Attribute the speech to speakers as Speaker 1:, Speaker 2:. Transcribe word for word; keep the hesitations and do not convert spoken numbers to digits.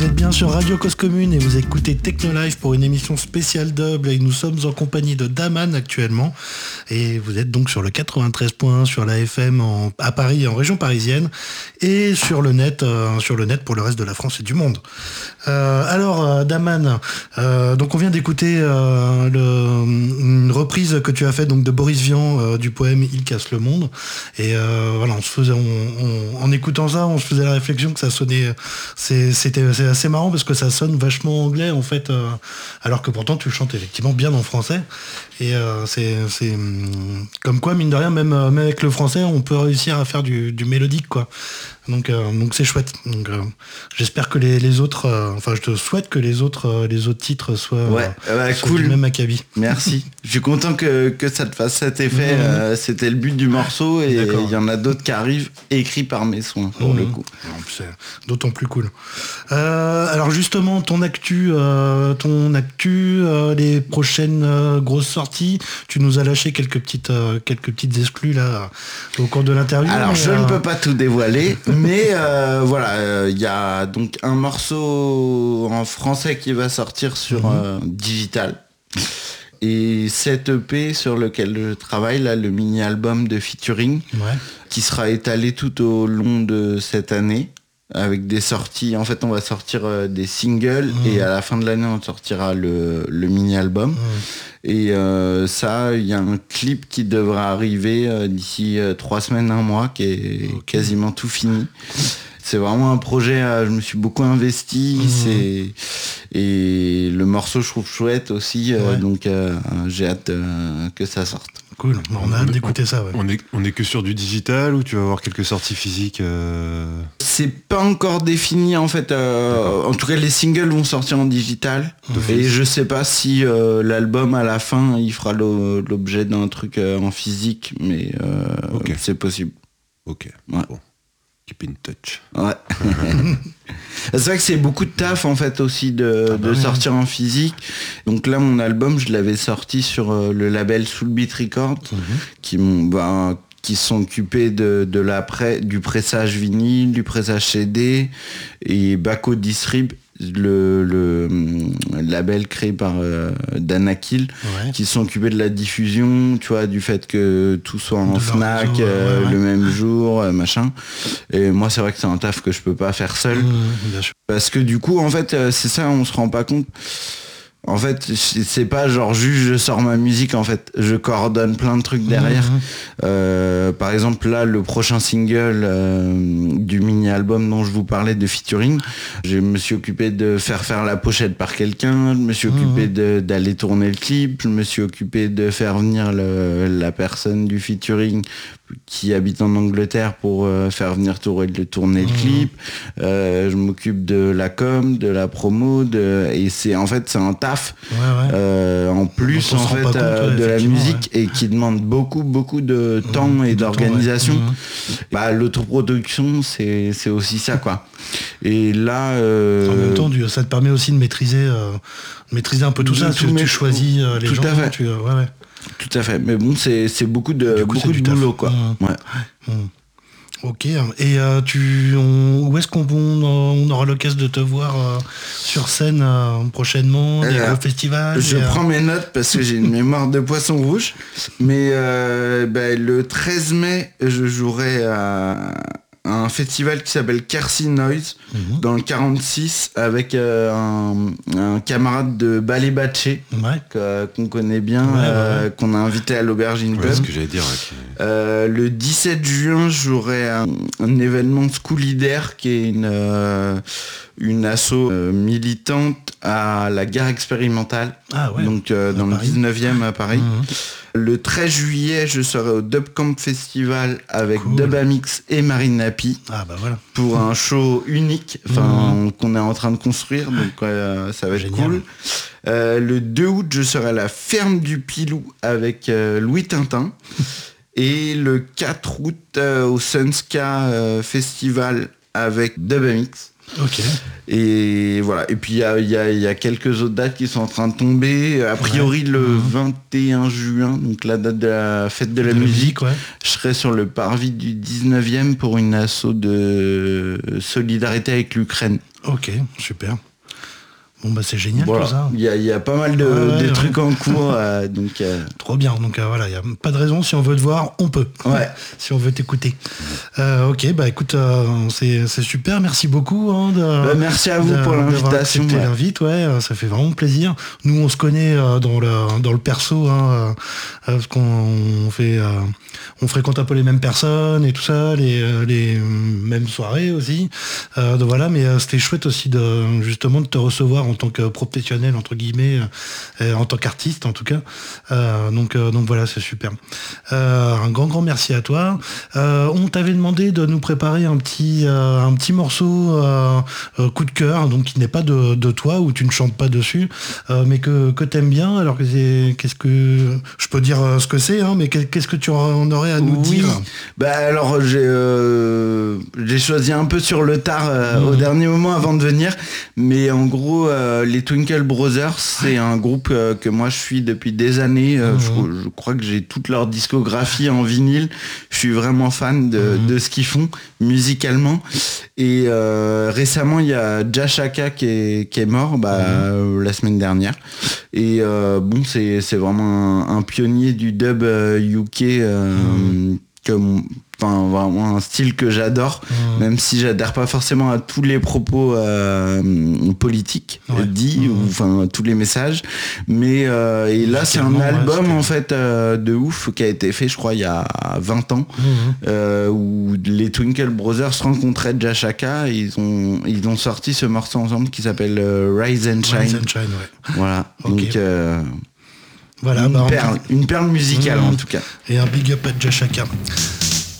Speaker 1: êtes bien sur Radio Cause Commune et vous écoutez Technolive pour une émission spéciale dub. Et nous sommes en compagnie de Daman actuellement. Et vous êtes donc sur le quatre-vingt-treize point un sur la F M en, à Paris, en région parisienne, et sur le net, euh, sur le net pour le reste de la France et du monde. Euh, alors, euh, Daman, euh, donc on vient d'écouter euh, le, une reprise que tu as faite donc de Boris Vian euh, du poème Il casse le monde. Et euh, voilà, on se faisait, on, on, en écoutant ça, on se faisait la réflexion que ça sonnait, c'est, c'était, c'est assez marrant parce que ça sonne vachement anglais en fait, euh, alors que pourtant tu chantes effectivement bien en français. Et euh, c'est, c'est comme quoi, mine de rien, même, même avec le français, on peut réussir à faire du, du mélodique, quoi. Donc, euh, donc c'est chouette. Donc, euh, j'espère que les, les autres, euh, enfin, je te souhaite que les autres, euh, les autres titres soient,
Speaker 2: ouais,
Speaker 1: euh,
Speaker 2: bah,
Speaker 1: soient
Speaker 2: cool.
Speaker 1: du même acabit.
Speaker 2: Merci. Je suis content que, que ça te fasse cet effet. Mmh. Euh, c'était le but du morceau et il y en a d'autres qui arrivent écrits par mes soins pour mmh. le coup.
Speaker 1: Non, c'est d'autant plus cool. Euh, alors justement, ton actu, euh, ton actu, euh, les prochaines euh, grosses sorties. Tu nous as lâché quelques petites, euh, quelques petites exclus là au cours de l'interview.
Speaker 2: Alors
Speaker 1: mais,
Speaker 2: je
Speaker 1: euh...
Speaker 2: ne peux pas tout dévoiler, mais euh, voilà, il euh, y a donc un morceau en français qui va sortir sur mmh. euh, digital. Et cet E P sur lequel je travaille, là, le mini-album de featuring,
Speaker 1: ouais.
Speaker 2: qui sera étalé tout au long de cette année, avec des sorties. En fait, on va sortir euh, des singles, mmh. et à la fin de l'année, on sortira le, le mini-album. Mmh. Et euh, ça, il y a un clip qui devra arriver euh, d'ici euh, trois semaines, un mois, qui est okay. quasiment tout fini. C'est vraiment un projet, euh, je me suis beaucoup investi, mmh. c'est... et le morceau je trouve chouette aussi, euh, ouais. donc euh, j'ai hâte euh, que ça sorte.
Speaker 1: Cool, on a hâte d'écouter ça. Ouais.
Speaker 3: On est, on est que sur du digital ou tu vas avoir quelques sorties physiques euh...
Speaker 2: C'est pas encore défini en fait, euh, en tout cas les singles vont sortir en digital, mmh. et je sais pas si euh, l'album à la fin il fera l'objet d'un truc euh, en physique, mais euh, okay. c'est possible.
Speaker 3: Ok,
Speaker 2: ouais.
Speaker 3: Bon. Keep in touch.
Speaker 2: Ouais. C'est vrai que c'est beaucoup de taf en fait aussi de, ah bah de oui. sortir en physique. Donc là mon album je l'avais sorti sur euh, le label Soul Beat Records, mmh. qui m'ont bah, qui sont occupés de, de la pré, du pressage vinyle, du pressage C D et Baco Distrib, le, le, le label créé par euh, Danakil, ouais. qui sont occupés de la diffusion, tu vois, du fait que tout soit en de Fnac réseau, euh, ouais, ouais. le même jour, euh, machin. Et moi c'est vrai que c'est un taf que je peux pas faire seul, mmh, bien sûr. Parce que du coup en fait euh, c'est ça, on se rend pas compte. En fait, c'est pas genre juste je sors ma musique, en fait, je coordonne plein de trucs derrière. Mmh. Euh, par exemple, là, le prochain single euh, du mini-album dont je vous parlais de featuring, je me suis occupé de faire faire la pochette par quelqu'un, je me suis occupé mmh. d'aller tourner le clip, je me suis occupé de faire venir le, la personne du featuring qui habite en Angleterre pour euh, faire venir tourner, tourner mmh. le clip. Euh, je m'occupe de la com, de la promo, de... et c'est en fait c'est un taf
Speaker 1: ouais, ouais.
Speaker 2: Euh, en plus en fait compte, euh, ouais, de la musique ouais. et qui demande beaucoup beaucoup de temps mmh, et d'organisation. Ouais. Mmh. Bah, l'autoproduction c'est c'est aussi ça quoi. Et là euh...
Speaker 1: en même temps du, ça te permet aussi de maîtriser euh, maîtriser un peu tout ça. Tu, tu choisis euh, les
Speaker 2: tout
Speaker 1: gens.
Speaker 2: À fait.
Speaker 1: Tu, euh, ouais, ouais.
Speaker 2: Tout à fait, mais bon, c'est, c'est beaucoup de, coup, beaucoup de boulot, quoi. Mmh. Ouais.
Speaker 1: Mmh. Ok, et euh, tu, on, où est-ce qu'on on aura l'occasion de te voir euh, sur scène euh, prochainement, des euh, gros festivals?
Speaker 2: Je
Speaker 1: et,
Speaker 2: prends euh... mes notes parce que j'ai une mémoire de poisson rouge, mais euh, bah, le treize mai, je jouerai à un festival qui s'appelle Kersi Noise, mmh. dans le quarante-six, avec euh, un, un camarade de Balé Batché,
Speaker 1: ouais.
Speaker 2: que, qu'on connaît bien, ouais, euh, ouais. qu'on a invité à l'Aubergine Pub.
Speaker 3: Ouais, ce que j'allais dire. Ouais.
Speaker 2: Euh, le dix-sept juin, j'aurai un, un événement Schoolidaire, qui est une, euh, une asso euh, militante à la gare expérimentale,
Speaker 1: ah, ouais.
Speaker 2: donc euh, dans le dix-neuvième à Paris. Mmh. Le treize juillet, je serai au Dub Camp Festival avec cool. Dubamix et Marine Napi,
Speaker 1: ah, bah voilà.
Speaker 2: pour un show unique, enfin mmh. qu'on est en train de construire, donc euh, ça va être génial. Cool. Euh, le deux août, je serai à la ferme du Pilou avec euh, Louis Tintin. Et le quatre août, euh, au Sunska euh, Festival avec Dubamix.
Speaker 1: Ok.
Speaker 2: Et voilà. Et puis il y a, y, a, y a quelques autres dates qui sont en train de tomber. A priori ouais. le mmh. vingt et un juin, donc la date de la fête de la de musique, musique ouais. je serai sur le parvis du dix-neuvième pour une asso de solidarité avec l'Ukraine.
Speaker 1: Ok, super. Bon bah c'est génial
Speaker 2: voilà.
Speaker 1: tout ça.
Speaker 2: Il y a, il y a pas mal de,
Speaker 1: ouais,
Speaker 2: de
Speaker 1: ouais.
Speaker 2: trucs en cours, euh, donc. Euh...
Speaker 1: Trop bien. Donc euh, voilà, il y a pas de raison. Si on veut te voir, on peut.
Speaker 2: Ouais.
Speaker 1: Si on veut t'écouter. Euh, ok, bah écoute, euh, c'est, c'est super. Merci beaucoup. Hein, de,
Speaker 2: bah, merci à vous
Speaker 1: de,
Speaker 2: pour l'invitation.
Speaker 1: Ouais. l'invite, ouais, ça fait vraiment plaisir. Nous, on se connaît euh, dans le dans le perso, hein, euh, parce qu'on on fait, euh, on fréquente un peu les mêmes personnes et tout ça, les les mêmes soirées aussi. Euh, donc voilà, mais euh, c'était chouette aussi de justement de te recevoir en tant que professionnel entre guillemets, euh, en tant qu'artiste en tout cas. Euh, donc euh, donc voilà, c'est super. Euh, un grand grand merci à toi. Euh, on t'avait demandé de nous préparer un petit euh, un petit morceau euh, euh, coup de cœur, donc qui n'est pas de, de toi, où tu ne chantes pas dessus, euh, mais que que t'aimes bien. Alors que c'est, qu'est-ce que je peux dire ce que c'est, hein, mais qu'est-ce que tu en aurais à nous
Speaker 2: oui.
Speaker 1: dire?
Speaker 2: Bah alors j'ai euh, j'ai choisi un peu sur le tard euh, mmh. au dernier moment avant de venir, mais en gros euh, les Twinkle Brothers, c'est un groupe euh, que moi je suis depuis des années. Euh, mmh. je, je crois que j'ai toute leur discographie en vinyle. Je suis vraiment fan de, mmh. de ce qu'ils font musicalement. Et euh, récemment il y a Jashaka qui est, qui est mort bah, mmh. euh, la semaine dernière. Et euh, bon c'est, c'est vraiment un, un pionnier du dub euh, U K. Euh, mmh. Comme, enfin vraiment un style que j'adore, mmh. même si j'adhère pas forcément à tous les propos euh, politiques ouais. dits, mmh. ou enfin tous les messages, mais euh, et là c'est un album ouais, en fait euh, de ouf qui a été fait je crois il y a vingt ans, mmh. euh, où les Twinkle Brothers rencontraient Jashaka et ils ont ils ont sorti ce morceau ensemble qui s'appelle euh, Rise and Shine.
Speaker 1: Rise and Shine ouais.
Speaker 2: Voilà. Okay. Donc euh,
Speaker 1: Voilà,
Speaker 2: une,
Speaker 1: bah,
Speaker 2: perle, une perle musicale mmh. en tout cas.
Speaker 1: Et un big up à Jashaka.